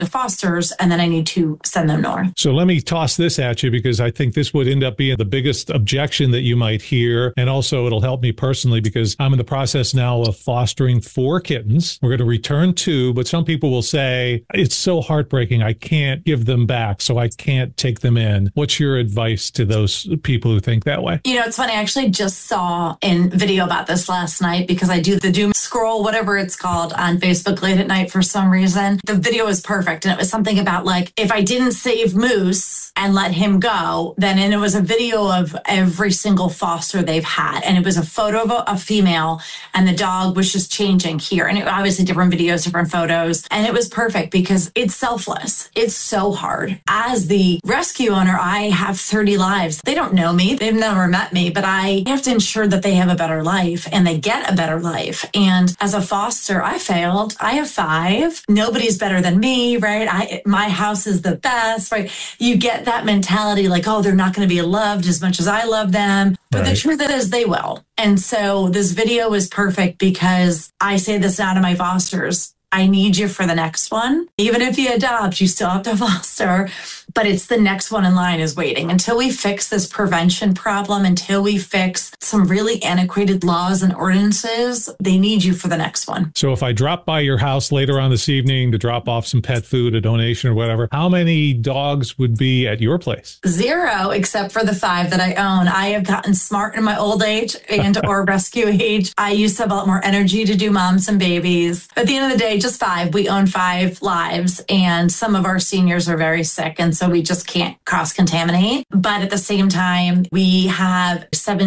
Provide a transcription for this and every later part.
the fosters, and then I need to send them north. So let me toss this at you, because I think this would end up being the biggest objection that you might hear. And also it'll help me personally, because I'm in the process now of fostering 4 kittens. We're going to return 2, but some people will say, it's so heartbreaking, I can't give them back, so I can't take them in. What's your advice to those people who think that way? You know, it's funny. I actually just saw a video about this last night, because I do the doom scroll, whatever it's called, on Facebook late at night for some reason. The video was perfect. And it was something about, like, if I didn't save Moose and let him go, then, and it was a video of every single foster they've had. And it was a photo of a female, and the dog was just changing here. And it, obviously different videos, different photos. And it was perfect because it's selfless. It's so hard. As the rescue owner, I have 30 lives. They don't know me. They've never met me, but I have to ensure that they have a better life and they get a better life. And as a foster, I failed. I have 5. Nobody's better than me, right? My house is the best, right? You get that mentality like, oh, they're not going to be loved as much as I love them. But the truth is they will. And so this video is perfect, because I say this now to my fosters. I need you for the next one. Even if you adopt, you still have to foster. But it's the next one in line is waiting. Until we fix this prevention problem, until we fix some really antiquated laws and ordinances, they need you for the next one. So if I drop by your house later on this evening to drop off some pet food, a donation or whatever, how many dogs would be at your place? 0, except for the 5 that I own. I have gotten smart in my old age and or rescue age. I used to have a lot more energy to do moms and babies. At the end of the day, just 5. We own 5 lives, and some of our seniors are very sick, and so we just can't cross-contaminate. But at the same time, we have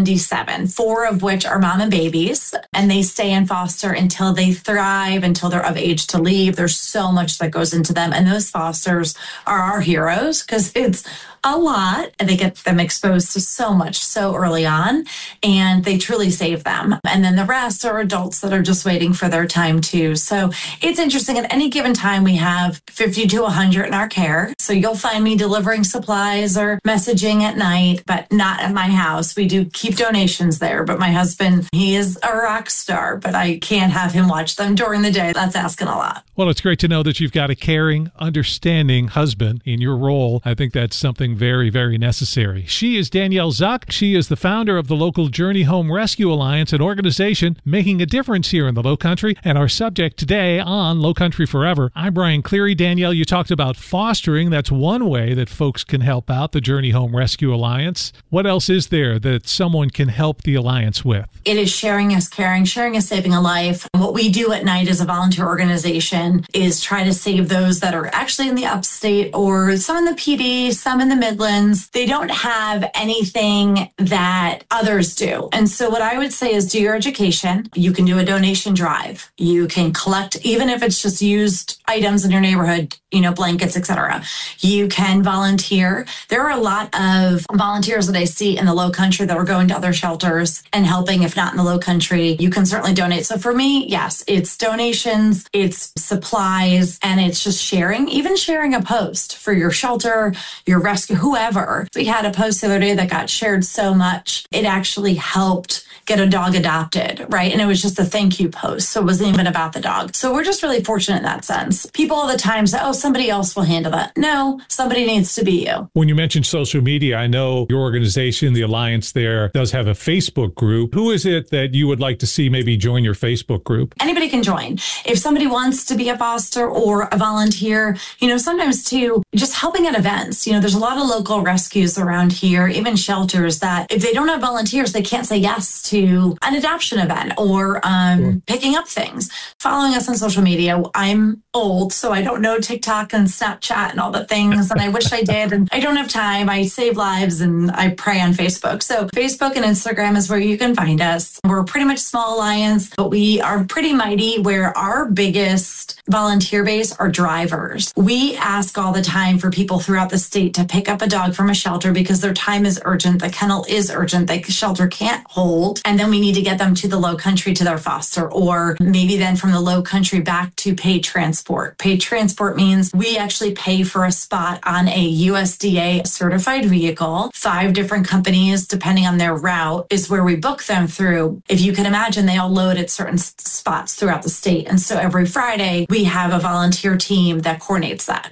77, 4 of which are mom and babies, and they stay in foster until they thrive, until they're of age to leave. There's so much that goes into them, and those fosters are our heroes, because it's a lot, and they get them exposed to so much so early on, and they truly save them. And then the rest are adults that are just waiting for their time too. So it's interesting. At any given time, we have 50 to 100 in our care. So you'll find me delivering supplies or messaging at night, but not at my house. We do keep donations there, but my husband, he is a rock star, but I can't have him watch them during the day. That's asking a lot. Well, it's great to know that you've got a caring, understanding husband in your role. I think that's something very, very necessary. She is Danielle Zuck. She is the founder of the local Journey Home Rescue Alliance, an organization making a difference here in the Lowcountry. And our subject today on Lowcountry Forever. I'm Brian Cleary. Danielle, you talked about fostering. That's one way that folks can help out the Journey Home Rescue Alliance. What else is there that someone can help the Alliance with? It is sharing is caring. Sharing is saving a life. What we do at night as a volunteer organization is try to save those that are actually in the upstate, or some in the PD, some in the Midlands. They don't have anything that others do. And so what I would say is do your education. You can do a donation drive. You can collect, even if it's just used items in your neighborhood, blankets, etc. You can volunteer. There are a lot of volunteers that I see in the Lowcountry that are going to other shelters and helping. If not in the Lowcountry, you can certainly donate. So for me, yes, it's donations, it's supplies, and it's just sharing, even sharing a post for your shelter, your rescue, whoever. We had a post the other day that got shared so much. It actually helped get a dog adopted, right? And it was just a thank you post. So it wasn't even about the dog. So we're just really fortunate in that sense. People all the time say, oh, somebody else will handle that. No, somebody needs to be you. When you mentioned social media, I know your organization, the Alliance there, does have a Facebook group. Who is it that you would like to see maybe join your Facebook group? Anybody can join. If somebody wants to be a foster or a volunteer, sometimes too, just helping at events. There's a lot of local rescues around here, even shelters, that if they don't have volunteers, they can't say yes to an adoption event or picking up things. Following us on social media. I'm old, so I don't know TikTok and Snapchat and all the things, and I wish I did, and I don't have time. I save lives and I pray on Facebook. So Facebook and Instagram is where you can find us. We're a pretty much small alliance, but we are pretty mighty, where our biggest volunteer base are drivers. We ask all the time for people throughout the state to pick up a dog from a shelter because their time is urgent. The kennel is urgent. The shelter can't hold. And then we need to get them to the Lowcountry to their foster, or maybe then from the Lowcountry back to paid transport. Paid transport means we actually pay for a spot on a USDA certified vehicle. 5 different companies, depending on their route, is where we book them through. If you can imagine, they all load at certain spots throughout the state. And so every Friday, we have a volunteer team that coordinates that.